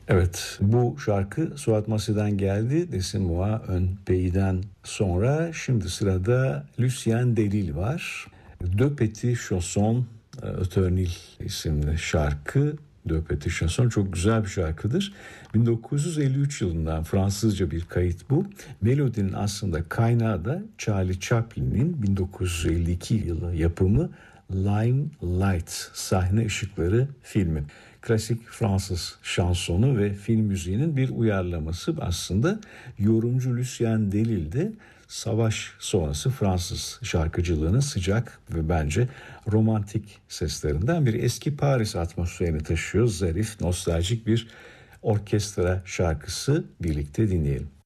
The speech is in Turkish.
Evet, bu şarkı Suat Massi'den geldi. Laissez-moi un pays'den sonra şimdi sırada Lucien Delille var. Deux Petits Chansons Eternel isimli şarkı. Deux Petits Chansons çok güzel bir şarkıdır. 1953 yılından Fransızca bir kayıt bu. Melodinin aslında kaynağı da Charlie Chaplin'in 1952 yılı yapımı Limelight, Sahne Işıkları filmi. Klasik Fransız şansonu ve film müziğinin bir uyarlaması aslında. Yorumcu Lucien Delille de savaş sonrası Fransız şarkıcılığının sıcak ve bence romantik seslerinden bir eski Paris atmosferini taşıyor. Zarif, nostaljik bir orkestra şarkısı, birlikte dinleyelim.